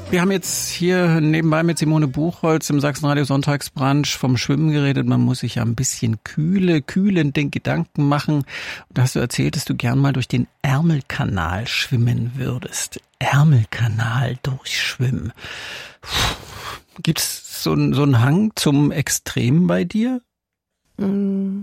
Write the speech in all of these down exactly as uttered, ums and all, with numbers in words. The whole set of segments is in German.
Wir haben jetzt hier nebenbei mit Simone Buchholz im Sachsenradio Sonntagsbrunch vom Schwimmen geredet. Man muss sich ja ein bisschen kühle, kühlend den Gedanken machen. Und da hast du erzählt, dass du gern mal durch den Ärmelkanal schwimmen würdest. Ärmelkanal durchschwimmen. Gibt es so, so einen Hang zum Extrem bei dir? Mm.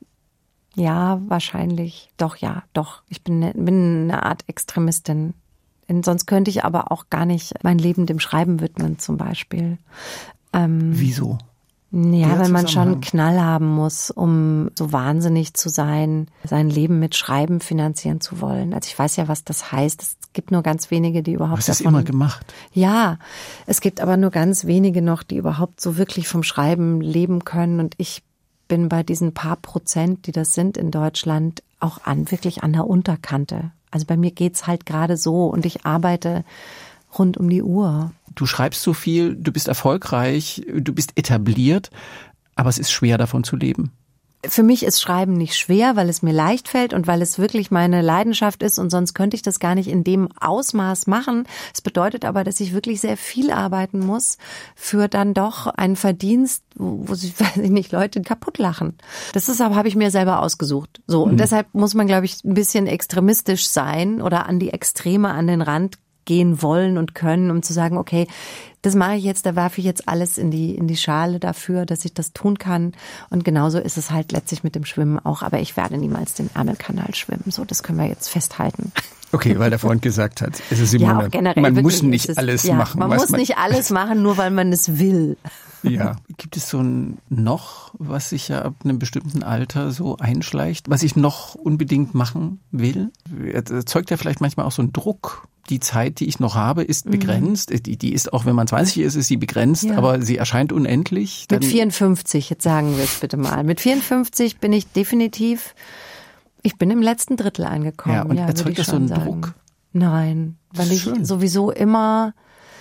Ja, wahrscheinlich. Doch, ja, doch. Ich bin, bin eine Art Extremistin. Sonst könnte ich aber auch gar nicht mein Leben dem Schreiben widmen, zum Beispiel. Ähm, Wieso? Ja, weil man schon Knall haben muss, um so wahnsinnig zu sein, sein Leben mit Schreiben finanzieren zu wollen. Also ich weiß ja, was das heißt. Es gibt nur ganz wenige, die überhaupt Hast du das davon... immer gemacht? Ja, es gibt aber nur ganz wenige noch, die überhaupt so wirklich vom Schreiben leben können. Und ich bin bei diesen paar Prozent, die das sind in Deutschland, auch an wirklich an der Unterkante. Also bei mir geht's halt gerade so und ich arbeite rund um die Uhr. Du schreibst so viel, du bist erfolgreich, du bist etabliert, aber es ist schwer, davon zu leben. Für mich ist Schreiben nicht schwer, weil es mir leicht fällt und weil es wirklich meine Leidenschaft ist und sonst könnte ich das gar nicht in dem Ausmaß machen. Es bedeutet aber, dass ich wirklich sehr viel arbeiten muss für dann doch einen Verdienst, wo sich, weiß ich nicht, Leute kaputt lachen. Das ist aber, habe ich mir selber ausgesucht. So, und mhm. deshalb muss man, glaube ich, ein bisschen extremistisch sein oder an die Extreme, an den Rand gehen wollen und können, um zu sagen, okay, das mache ich jetzt, da werfe ich jetzt alles in die in die Schale dafür, dass ich das tun kann. Und genauso ist es halt letztlich mit dem Schwimmen auch. Aber ich werde niemals den Ärmelkanal schwimmen. So, das können wir jetzt festhalten. Okay, weil der Freund gesagt hat, es ist Simone, ja, auch generell man wirklich, muss nicht es, alles ja, machen. Man muss man nicht alles machen, nur weil man es will. Ja. Gibt es so ein noch, was sich ja ab einem bestimmten Alter so einschleicht, was ich noch unbedingt machen will? Erzeugt ja vielleicht manchmal auch so einen Druck. Die Zeit, die ich noch habe, ist begrenzt. Mhm. Die, die ist, auch wenn man zwanzig ist, ist sie begrenzt, ja. aber sie erscheint unendlich. Dann mit vierundfünfzig, jetzt sagen wir es bitte mal. Mit vierundfünfzig bin ich definitiv, ich bin im letzten Drittel angekommen. Ja, und ja, erzeugt das so einen sagen. Druck? Nein, weil ich Schön. sowieso immer,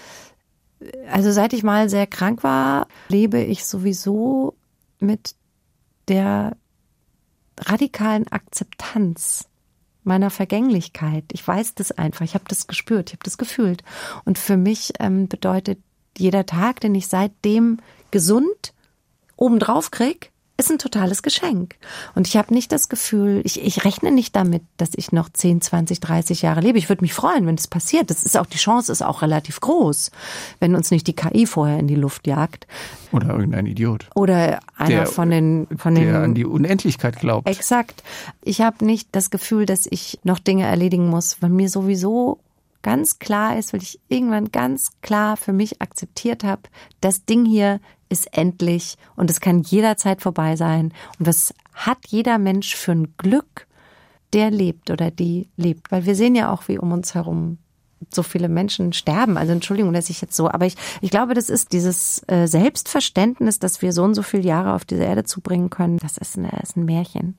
also seit ich mal sehr krank war, lebe ich sowieso mit der radikalen Akzeptanz meiner Vergänglichkeit. Ich weiß das einfach. Ich habe das gespürt, ich habe das gefühlt. Und für mich ähm, bedeutet jeder Tag, den ich seitdem gesund obendrauf krieg, ist ein totales Geschenk. Und ich habe nicht das Gefühl, ich, ich rechne nicht damit, dass ich noch zehn, zwanzig, dreißig Jahre lebe. Ich würde mich freuen, wenn das passiert. Das ist auch, die Chance ist auch relativ groß, wenn uns nicht die K I vorher in die Luft jagt. Oder irgendein Idiot. Oder einer der, von den, von den, der an die Unendlichkeit glaubt. Exakt. Ich habe nicht das Gefühl, dass ich noch Dinge erledigen muss, weil mir sowieso ganz klar ist, weil ich irgendwann ganz klar für mich akzeptiert habe, das Ding hier ist endlich und es kann jederzeit vorbei sein. Und was hat jeder Mensch für ein Glück, der lebt oder die lebt? Weil wir sehen ja auch, wie um uns herum so viele Menschen sterben. Also Entschuldigung, dass ich jetzt so, aber ich, ich glaube, das ist dieses äh, Selbstverständnis, dass wir so und so viele Jahre auf diese Erde zubringen können. Das ist, eine, ist ein Märchen.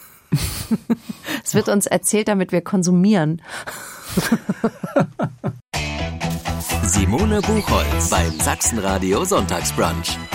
Es wird uns erzählt, damit wir konsumieren. Simone Buchholz beim Sachsenradio Sonntagsbrunch.